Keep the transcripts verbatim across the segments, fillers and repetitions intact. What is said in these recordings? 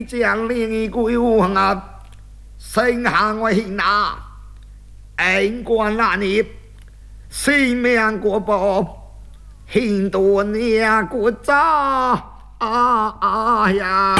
将领归王啊，生下我兄啊，恩官那你性命过保，很多年过早啊呀，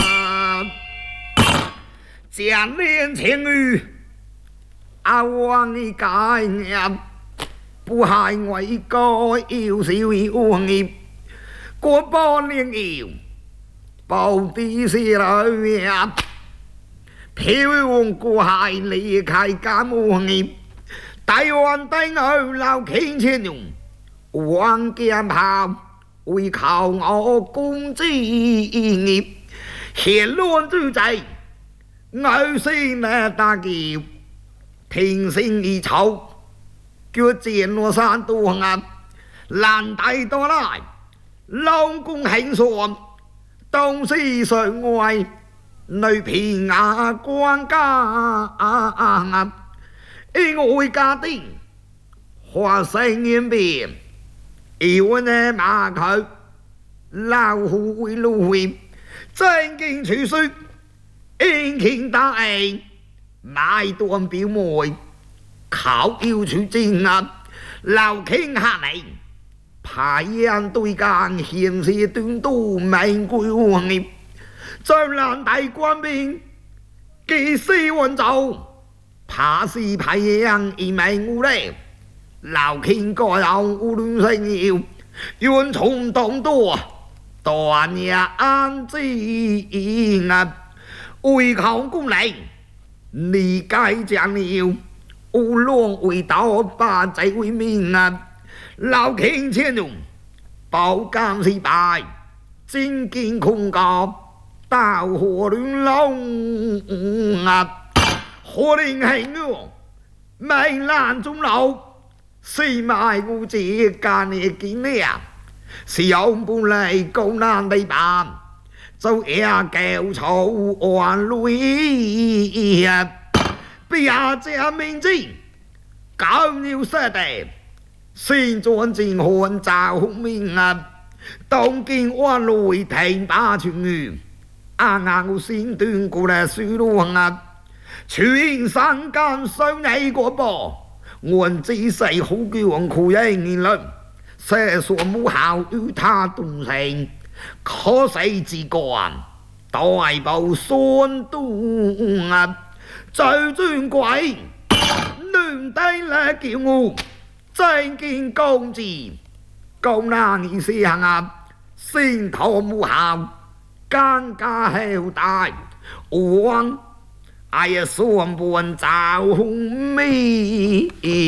将领情侣啊，王你该念，不害我一个有少王你过保领有。保地是老呀，漂洋过海离开家门业，台湾大牛老天前用，王剑炮为靠我公子业，血乱之际，我心那大叫，平生一筹，脚尖落山多啊，难带多来，老公很爽。东西上外，女平牙quan家，因为家庭花生演变，有呢马口老虎为芦荟，正经处事，应勤大爱，买断表妹，靠要出征啊，老傾下嚟。排烟对干，显示短都名贵王业，将南大官兵，几时运走？怕是排烟而名无嘞，老天个有无论生要，愿从当多，断也安静啊！为抗公令，你该将了，无论为刀把贼为命啊！老天前用宝剑失败，真见空高，大火乱龙啊！火灵行哦，美兰中老，四卖无节干的见了，是有本嚟高难地办，就也教草万类啊！不要这名字，搞了色的。先转正汉赵孔明啊，當見安來停把全語，啊硬我先斷過來輸路啊，全山間上你個波，按姿勢好叫酷英言論，射所母校與他動成，可死之干，大步酸東啊，最尊貴，亂低來叫我。真見公子，公難以上啊，先頭母校，更加後大，王哎呀雙半找美，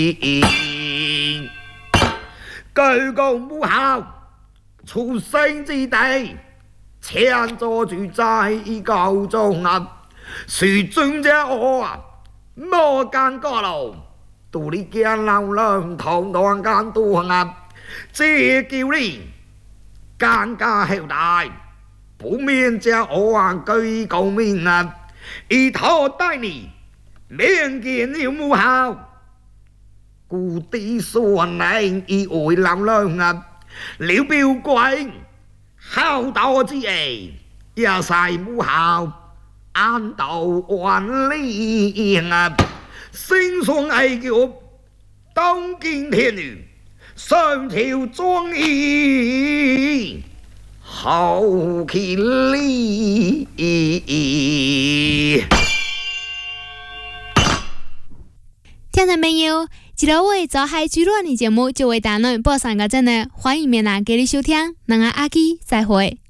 居公母校，出生之地，前座住在高中啊，是尊者我啊，莫間過路。杜你見老人堂堂間多啊，這叫你更加後大，不免這我啊居高明啊，一頭帶你面見了母校，故地所能以為老人啊，了表貴孝道之義，也係母校安道萬里啊。星上矮腳，當見天女，上條莊義，好氣力。 聽眾朋友，接落嚟就係最多嘅節目，就為大家播上個陣呢，歡迎面來給你收聽，咱阿基再會。